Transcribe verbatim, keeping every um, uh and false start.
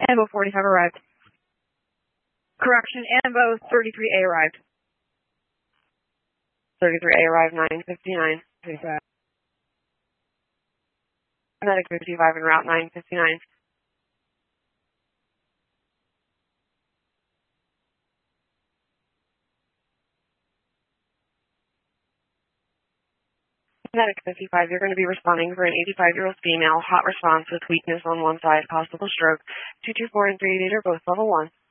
Ambo forty-five arrived. Correction, Ambo thirty-three A arrived. thirty-three A arrived, nine fifty-nine. Medic fifty-five en route, nine fifty-nine. Medic fifty-five, you're going to be responding for an eighty-five-year-old female, hot response with weakness on one side, possible stroke. two two four and three eighty-eight are both level one.